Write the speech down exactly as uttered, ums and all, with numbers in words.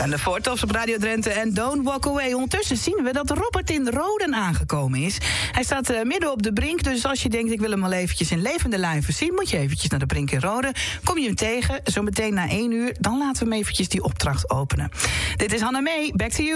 En de Voortops op Radio Drenthe en Don't Walk Away. Ondertussen zien we dat Robert in Roden aangekomen is. Hij staat uh, midden op de Brink, dus als je denkt ik wil hem al eventjes in levende lijven zien, moet je eventjes naar de Brink in Roden. Kom je hem tegen, zometeen na één uur, dan laten we hem eventjes die opdracht openen. Dit is Hannah Mee, back to you.